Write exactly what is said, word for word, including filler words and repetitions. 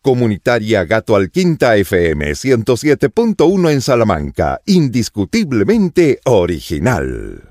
Comunitaria Gato Alquinta F M ciento siete punto uno en Salamanca, indiscutiblemente original.